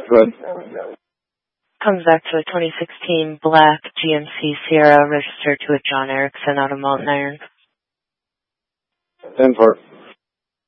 Good. Comes back to a 2016 black GMC Sierra registered to a John Erickson out of Mountain Iron. 10-4.